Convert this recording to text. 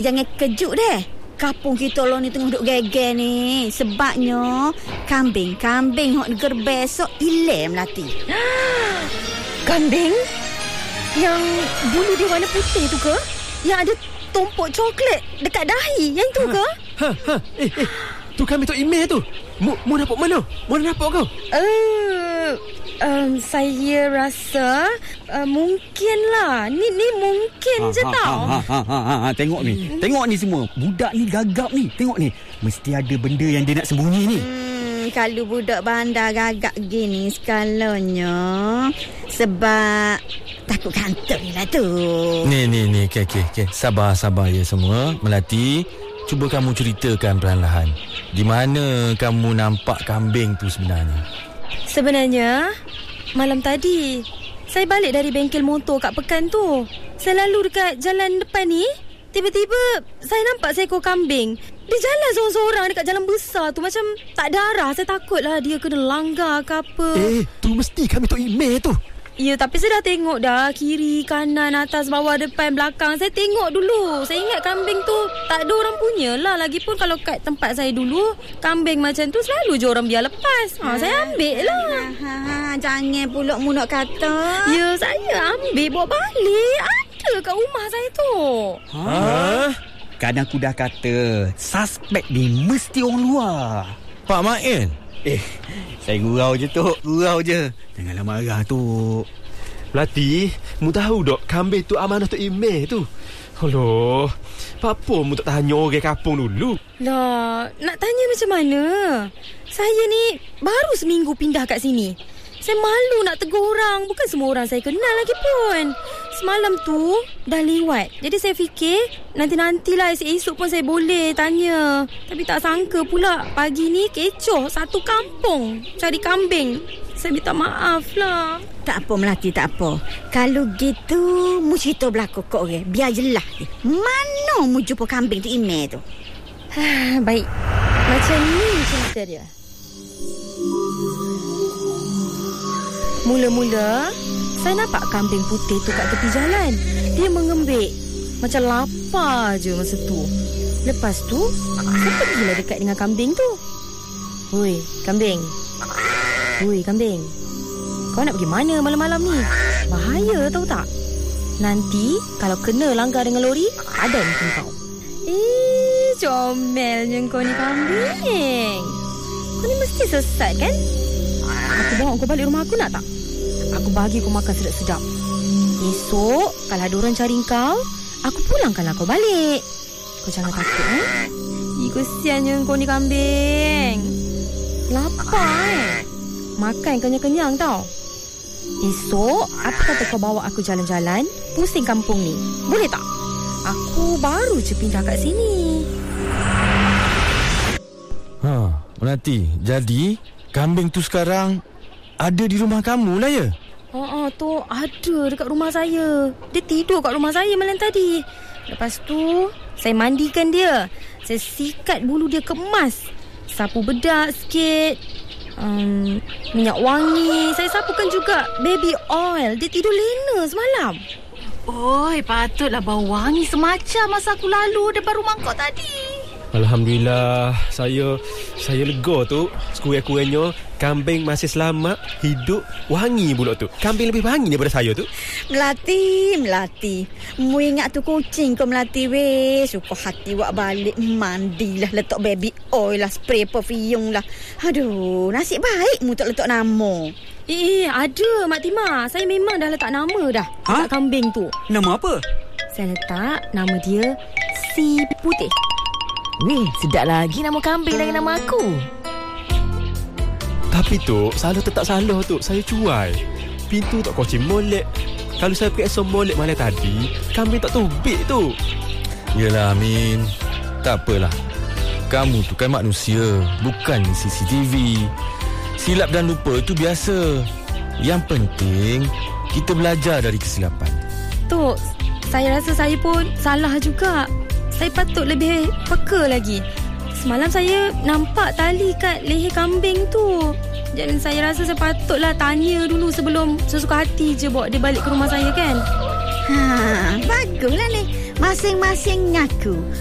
Jangan kejut deh. Kampung kita lo ni tengah duk geger ni. Sebabnya kambing hok neger besok ilem Melati. Kambing? Yang bulu dia warna putih tu ke? Yang ada tumpuk coklat dekat dahi, yang tu ke? Tu kambing Tok Imeh tu. Mu nampak mana? Mana nampak kau? Saya rasa mungkinlah. Ni mungkin je tau. Tengok ni semua. Budak ni gagap ni. Tengok ni. Mesti ada benda yang dia nak sembunyi ni. Kalau budak bandar gagap gini skalanya sebab takut kantor lah tu. Ni. Okay. Sabar ya semua. Melati, cuba kamu ceritakan perlahan-lahan. Di mana kamu nampak kambing tu sebenarnya? Sebenarnya, malam tadi saya balik dari bengkel motor kat Pekan tu. Saya lalu dekat jalan depan ni. Tiba-tiba saya nampak seekor kambing. Dia jalan seorang-seorang dekat jalan besar tu. Macam tak ada arah. Saya takutlah dia kena langgar ke apa. Tu mesti kambing Tok Imeh tu. Ya, tapi saya dah tengok dah. Kiri, kanan, atas, bawah, depan, belakang. Saya tengok dulu. Saya ingat kambing tu tak ada orang punya lah. Lagipun kalau kat tempat saya dulu, kambing macam tu selalu je orang biar lepas. Saya ambil lah. Jangan pulak munok kata. Ya, saya ambil bawa balik. Ada kat rumah saya tu. Kan aku dah kata, suspek ni mesti orang luar. Pak Mail. Saya gurau je, Tok. Gurau je. Janganlah marah, Tok. Melati, mu tahu dok kambing tu amanah Tok Imeh tu. Alah, apa mu tak tanya orang kampung dulu? Lah, nak tanya macam mana? Saya ni baru seminggu pindah kat sini. Saya malu nak tegur orang. Bukan semua orang saya kenal lagi pun. Semalam tu dah lewat. Jadi saya fikir nanti-nantilah esok pun saya boleh tanya. Tapi tak sangka pula pagi ni kecoh satu kampung cari kambing. Saya minta maaf lah. Tak apa Melati, tak apa. Kalau gitu mu cerita berlaku kok orang. Biar jelas. Mana mu jumpa kambing tu Imeh tu? Baik. Macam ni cerita dia. Mula-mula saya nampak kambing putih tu kat tepi jalan. Dia mengembik macam lapar je masa tu. Lepas tu saya pergilah dekat dengan kambing tu. Woi kambing, kau nak pergi mana malam-malam ni? Bahaya tahu tak? Nanti kalau kena langgar dengan lori, ada mungkin kau. Comelnya kau ni kambing. Kau ni mesti sesat kan? Aku bawa kau balik rumah aku nak tak? Aku bagi kau makan sedap-sedap. Esok kalau ada orang cari kau, aku pulangkanlah kau balik. Kau jangan takut kesiannya kau ni kambing. Lapar makan kenyang-kenyang tau. Esok aku kata kau bawa aku jalan-jalan pusing kampung ni. Boleh tak? Aku baru je pindah kat sini. Melati, jadi kambing tu sekarang ada di rumah kamu lah ya? Tu ada dekat rumah saya. Dia tidur kat rumah saya malam tadi. Lepas tu saya mandikan dia. Saya sikat bulu dia kemas. Sapu bedak sikit. Minyak wangi. Saya sapukan juga baby oil. Dia tidur lena semalam. Oi, patutlah bau wangi semacam masa aku lalu depan rumah kau tadi. Alhamdulillah, saya lega tu. Sekurang-kurangnya kambing masih selamat, hidup, wangi pula tu. Kambing lebih wangi daripada saya tu. Melati. Mu ingat tu kucing kau Melati weh. Suka hati wak balik mandilah, letak baby oil lah, spray perfume lah. Aduh, nasib baik mu tak letak nama. Ada Mak Timah. Saya memang dah letak nama dah dekat kambing tu. Nama apa? Saya letak nama dia Si Putih. Weh, sedap lagi nama kambing dengan nama aku. Tapi tu, salah tetap salah tu. Saya cuai. Pintu tak kunci molek. Kalau saya pakai som molek malam tadi, kambing tak tubik tu. Yelah Amin, tak apalah. Kamu tu kan manusia, bukan CCTV. Silap dan lupa itu biasa. Yang penting kita belajar dari kesilapan. Tok, saya rasa saya pun salah juga. Saya patut lebih peka lagi. Semalam saya nampak tali kat leher kambing tu. Jadi saya rasa saya patutlah tanya dulu sebelum sesuka hati je bawa dia balik ke rumah saya kan. Baguslah ni. Masing-masing ngaku